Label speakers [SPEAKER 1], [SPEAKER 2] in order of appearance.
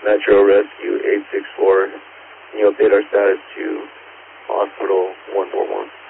[SPEAKER 1] Metro Rescue 864. Can you update our status to Hospital 141?